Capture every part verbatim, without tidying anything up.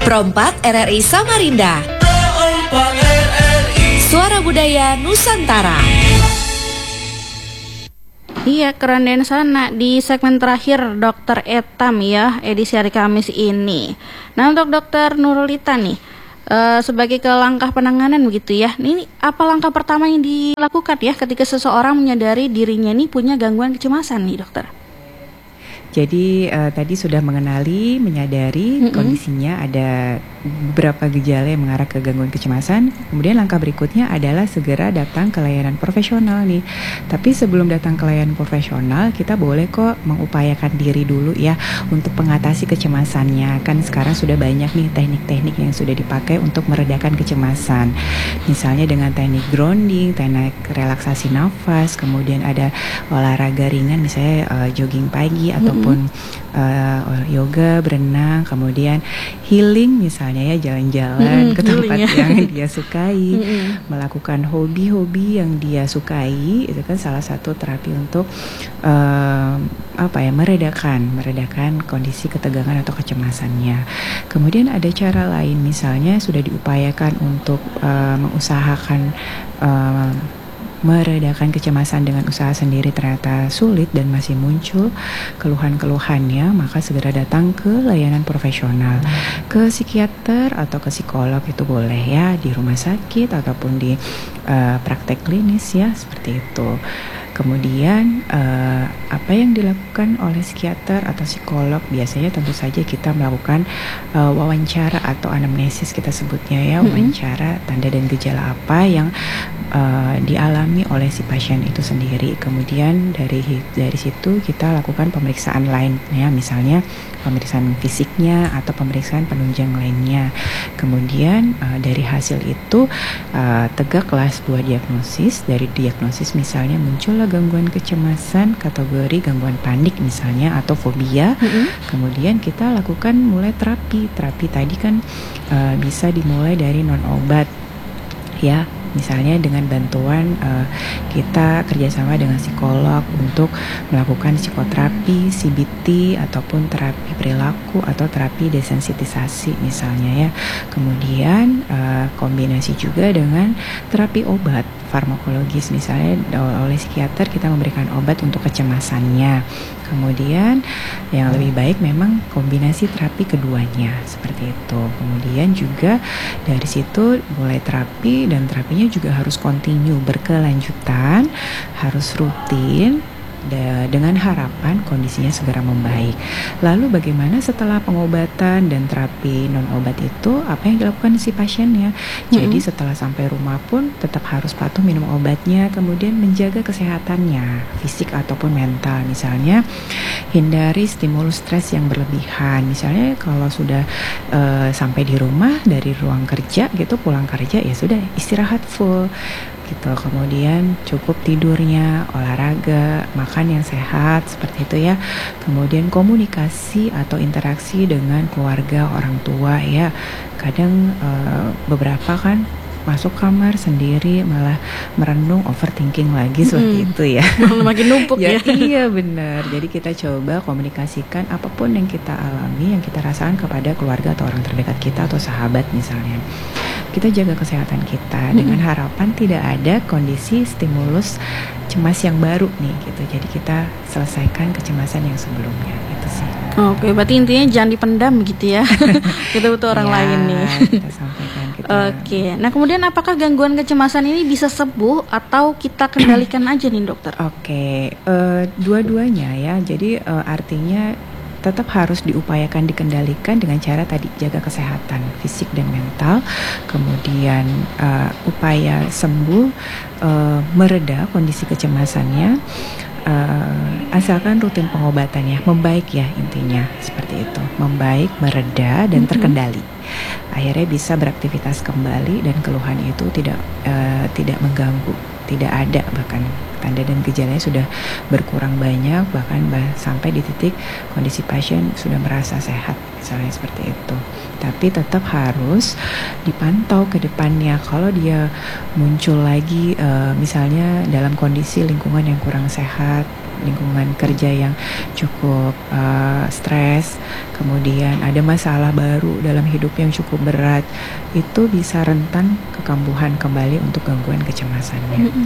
Prompak R R I Samarinda. Prompak R R I. Suara Budaya Nusantara. Iya, keren dan sana di segmen terakhir Dokter Etam ya, edisi hari Kamis ini. Nah, untuk Dokter Nurulita nih, uh, sebagai ke langkah penanganan begitu ya, ini apa langkah pertama yang dilakukan ya ketika seseorang menyadari dirinya ini punya gangguan kecemasan nih dokter? Jadi uh, tadi sudah mengenali, menyadari mm-hmm. kondisinya ada beberapa gejala yang mengarah ke gangguan kecemasan. Kemudian langkah berikutnya adalah segera datang ke layanan profesional nih. Tapi sebelum datang ke layanan profesional, kita boleh kok mengupayakan diri dulu ya untuk mengatasi kecemasannya. Kan sekarang sudah banyak nih teknik-teknik yang sudah dipakai untuk meredakan kecemasan. Misalnya dengan teknik grounding, teknik relaksasi nafas, kemudian ada olahraga ringan misalnya uh, jogging pagi atau ataupun uh, yoga, berenang, kemudian healing misalnya ya jalan-jalan mm-hmm, ke tempat ya. yang dia sukai, mm-hmm. melakukan hobi-hobi yang dia sukai, itu kan salah satu terapi untuk uh, apa ya meredakan, meredakan kondisi ketegangan atau kecemasannya. Kemudian ada cara lain misalnya sudah diupayakan untuk uh, mengusahakan uh, meredakan kecemasan dengan usaha sendiri ternyata sulit dan masih muncul keluhan-keluhannya, maka segera datang ke layanan profesional, ke psikiater atau ke psikolog itu boleh ya, di rumah sakit ataupun di uh, praktek klinis ya, seperti itu. Kemudian uh, apa yang dilakukan oleh psikiater atau psikolog biasanya tentu saja kita melakukan uh, wawancara atau anamnesis kita sebutnya ya, wawancara tanda dan gejala apa yang uh, dialami oleh si pasien itu sendiri. Kemudian dari dari situ kita lakukan pemeriksaan lainnya, misalnya pemeriksaan fisiknya atau pemeriksaan penunjang lainnya. Kemudian uh, dari hasil itu uh, tegaklah sebuah diagnosis. Dari diagnosis misalnya muncullah gangguan kecemasan kategori gangguan panik misalnya atau fobia. Mm-hmm. Kemudian kita lakukan mulai terapi. Terapi tadi kan uh, bisa dimulai dari non obat ya. Misalnya dengan bantuan uh, kita kerjasama dengan psikolog untuk melakukan psikoterapi, C B T ataupun terapi perilaku atau terapi desensitisasi misalnya ya. Kemudian uh, kombinasi juga dengan terapi obat farmakologis, misalnya oleh psikiater kita memberikan obat untuk kecemasannya. Kemudian yang lebih baik memang kombinasi terapi keduanya seperti itu. Kemudian juga dari situ mulai terapi, dan terapinya juga harus continue, berkelanjutan, harus rutin, dengan harapan kondisinya segera membaik. Lalu bagaimana setelah pengobatan dan terapi non obat itu, apa yang dilakukan si pasiennya? Mm-hmm. Jadi setelah sampai rumah pun tetap harus patuh minum obatnya, kemudian menjaga kesehatannya fisik ataupun mental. Misalnya hindari stimulus stres yang berlebihan. Misalnya kalau sudah uh, sampai di rumah dari ruang kerja gitu, pulang kerja ya sudah istirahat full gitu. Kemudian cukup tidurnya, olahraga, makan yang sehat seperti itu ya. Kemudian komunikasi atau interaksi dengan keluarga, orang tua ya. Kadang uh, beberapa kan masuk kamar sendiri malah merenung, overthinking lagi seperti hmm. itu ya. Makin numpuk ya. ya. Iya benar. Jadi kita coba komunikasikan apapun yang kita alami, yang kita rasakan kepada keluarga atau orang terdekat kita atau sahabat misalnya. Kita jaga kesehatan kita dengan harapan tidak ada kondisi stimulus cemas yang baru nih gitu. Jadi kita selesaikan kecemasan yang sebelumnya gitu sih. Oke, berarti intinya jangan dipendam gitu ya. Kita butuh orang ya, lain nih. Kita sampaikan kita. Oke, nah kemudian apakah gangguan kecemasan ini bisa sembuh atau kita kendalikan aja nih dokter? Oke, uh, dua-duanya ya. Jadi uh, artinya tetap harus diupayakan dikendalikan dengan cara tadi jaga kesehatan fisik dan mental, kemudian uh, upaya sembuh, uh, mereda kondisi kecemasannya, uh, asalkan rutin pengobatannya membaik ya, intinya seperti itu, membaik, mereda dan terkendali. Akhirnya bisa beraktivitas kembali dan keluhan itu tidak uh, tidak mengganggu, tidak ada, bahkan tanda dan gejalanya sudah berkurang banyak, bahkan bah- sampai di titik kondisi pasien sudah merasa sehat misalnya seperti itu. Tapi tetap harus dipantau ke depannya. Kalau dia muncul lagi uh, misalnya dalam kondisi lingkungan yang kurang sehat, lingkungan kerja yang cukup uh, stres, kemudian ada masalah baru dalam hidup yang cukup berat, itu bisa rentan kekambuhan kembali untuk gangguan kecemasannya. Mm-hmm.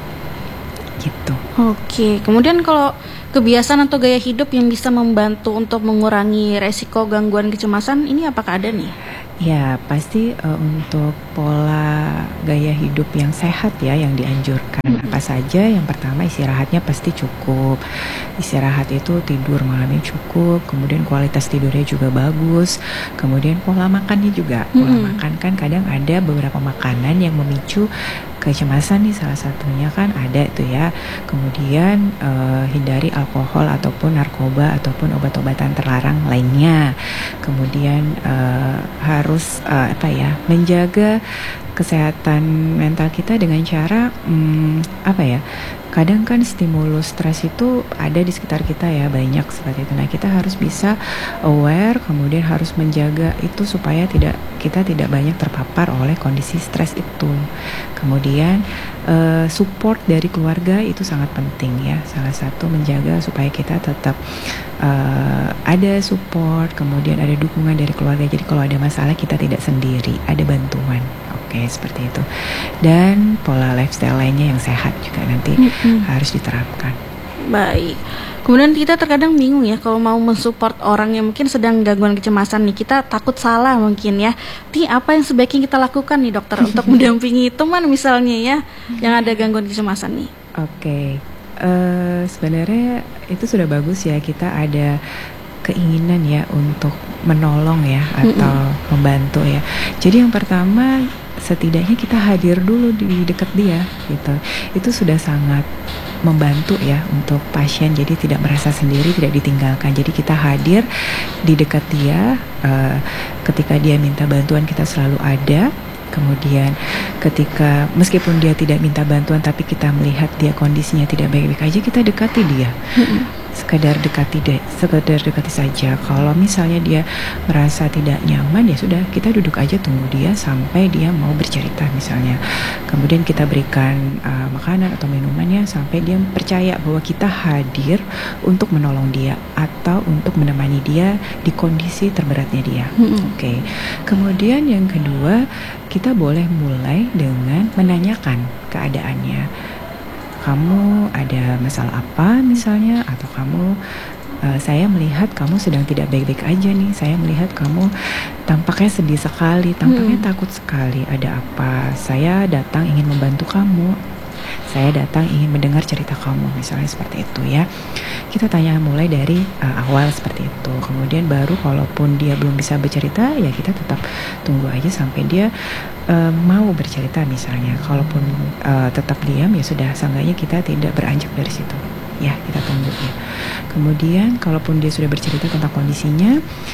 Gitu. Oke, kemudian kalau kebiasaan atau gaya hidup yang bisa membantu untuk mengurangi resiko gangguan kecemasan ini apakah ada nih? Ya, pasti uh, untuk pola gaya hidup yang sehat ya yang dianjurkan. Mm-hmm. Apa saja? Yang pertama, istirahatnya pasti cukup. Istirahat itu tidur malamnya cukup, kemudian kualitas tidurnya juga bagus. Kemudian pola makannya juga. Pola mm-hmm. makan kan kadang ada beberapa makanan yang memicu kecemasan nih, salah satunya kan ada itu ya. Kemudian uh, hindari alkohol ataupun narkoba ataupun obat-obatan terlarang lainnya. Kemudian uh, harus uh, apa ya menjaga kesehatan mental kita dengan cara um, apa ya, kadang kan stimulus stres itu ada di sekitar kita ya, banyak seperti itu. Nah, kita harus bisa aware, kemudian harus menjaga itu supaya tidak kita tidak banyak terpapar oleh kondisi stres itu. Kemudian uh, support dari keluarga itu sangat penting ya. Salah satu menjaga supaya kita tetap uh, ada support, kemudian ada dukungan dari keluarga. Jadi kalau ada masalah kita tidak sendiri, ada bantuan. Oke, seperti itu. Dan pola lifestyle lainnya yang sehat juga nanti mm-hmm. harus diterapkan. Baik. Kemudian kita terkadang bingung ya kalau mau mensupport orang yang mungkin sedang gangguan kecemasan nih, kita takut salah mungkin ya. Ini apa yang sebaiknya kita lakukan nih dokter untuk mendampingi teman misalnya ya yang ada gangguan kecemasan nih? Oke, uh, sebenarnya itu sudah bagus ya, kita ada keinginan ya untuk menolong ya atau mm-hmm. membantu ya. Jadi yang pertama, setidaknya kita hadir dulu di dekat dia gitu. Itu sudah sangat membantu ya untuk pasien, jadi tidak merasa sendiri, tidak ditinggalkan. Jadi kita hadir di dekat dia, uh, ketika dia minta bantuan kita selalu ada. Kemudian ketika meskipun dia tidak minta bantuan tapi kita melihat dia kondisinya tidak baik-baik aja, kita dekati dia. Mm-hmm. Sekedar dekati deh, sekedar dekati saja. Kalau misalnya dia merasa tidak nyaman, ya sudah, kita duduk aja tunggu dia sampai dia mau bercerita misalnya. Kemudian kita berikan uh, makanan atau minumannya sampai dia percaya bahwa kita hadir untuk menolong dia atau untuk menemani dia di kondisi terberatnya dia. Mm-hmm. Oke. Okay. Kemudian yang kedua, kita boleh mulai dengan menanyakan keadaannya. Kamu ada masalah apa misalnya, atau kamu uh, saya melihat kamu sedang tidak baik-baik aja nih, saya melihat kamu tampaknya sedih sekali, tampaknya hmm. takut sekali, ada apa? Saya datang ingin membantu kamu, saya datang ingin mendengar cerita kamu, misalnya seperti itu ya. Kita tanya mulai dari uh, awal seperti itu. Kemudian baru kalaupun dia belum bisa bercerita, ya kita tetap tunggu aja sampai dia uh, mau bercerita misalnya. Kalaupun uh, tetap diam, ya sudah, seenggaknya kita tidak beranjak dari situ. Ya, kita tunggu ya. Kemudian kalaupun dia sudah bercerita tentang kondisinya,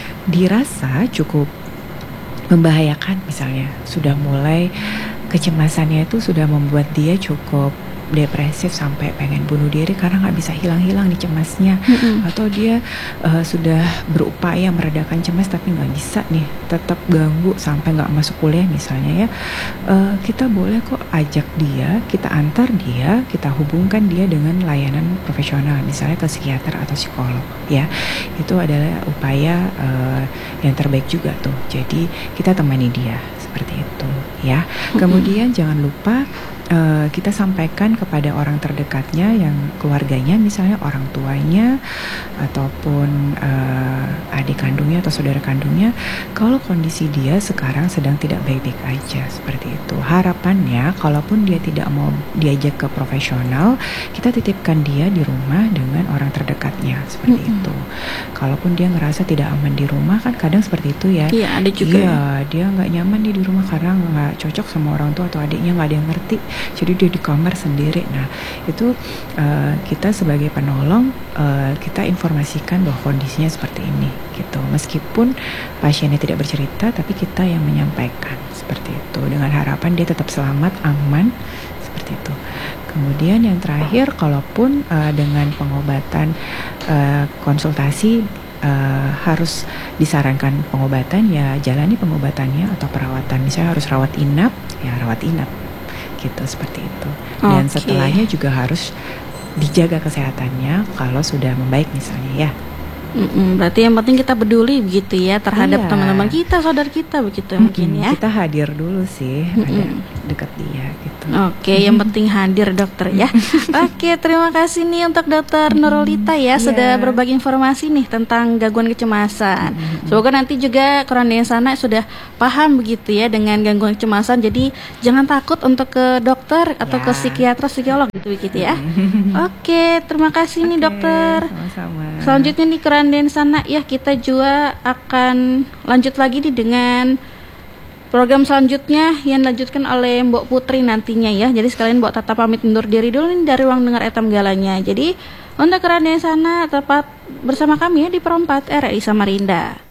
dirasa cukup membahayakan misalnya, sudah mulai kecemasannya itu sudah membuat dia cukup depresif sampai pengen bunuh diri karena nggak bisa hilang-hilang nih cemasnya, mm-hmm. atau dia uh, sudah berupaya meredakan cemas tapi nggak bisa nih, tetap ganggu sampai nggak masuk kuliah misalnya ya, uh, kita boleh kok ajak dia, kita antar dia, kita hubungkan dia dengan layanan profesional misalnya ke psikiater atau psikolog ya. Itu adalah upaya uh, yang terbaik juga tuh. Jadi kita temani dia seperti itu ya. Mm-hmm. Kemudian jangan lupa Uh, kita sampaikan kepada orang terdekatnya, yang keluarganya misalnya orang tuanya ataupun uh, adik kandungnya atau saudara kandungnya, kalau kondisi dia sekarang sedang tidak baik-baik aja seperti itu. Harapannya kalaupun dia tidak mau diajak ke profesional, kita titipkan dia di rumah dengan orang terdekatnya seperti mm-hmm. itu. Kalaupun dia ngerasa tidak aman di rumah, kan kadang seperti itu ya. Iya, ada juga. Iya, dia nggak nyaman nih di rumah karena nggak cocok sama orang tua atau adiknya, nggak ada yang ngerti. Jadi dia di kamar sendiri. Nah, itu uh, kita sebagai penolong, uh, kita informasikan bahwa kondisinya seperti ini gitu. Meskipun pasiennya tidak bercerita, tapi kita yang menyampaikan seperti itu, dengan harapan dia tetap selamat, aman seperti itu. Kemudian yang terakhir, kalaupun uh, dengan pengobatan uh, konsultasi uh, harus disarankan pengobatan, ya jalani pengobatannya atau perawatan. Misalnya harus rawat inap, ya rawat inap gitu, seperti itu. Dan okay. setelahnya juga harus dijaga kesehatannya kalau sudah membaik misalnya ya. Mm-mm, berarti yang penting kita peduli begitu ya terhadap Iya. teman-teman kita, saudara kita begitu Mm-mm, mungkin ya. Kita hadir dulu sih, ada Mm-mm. dekat dia gitu. Oke, yang penting hadir dokter ya. Oke, terima kasih nih untuk dokter Nurulita ya Iya. sudah berbagi informasi nih tentang gangguan kecemasan. Semoga nanti juga koran di sana sudah paham begitu ya dengan gangguan kecemasan. Jadi jangan takut untuk ke dokter atau Ya. ke psikiater, psikolog gitu begitu ya. Oke, terima kasih nih Oke, dokter. sama-sama. Selanjutnya di Keranden sana ya kita juga akan lanjut lagi nih dengan program selanjutnya yang dilanjutkan oleh Mbok Putri nantinya ya. Jadi sekalian Mbok Tata pamit undur diri dulu nih dari ruang dengar Etam Galanya. Jadi untuk Keranden sana tepat bersama kami ya di Perempat R R I Samarinda.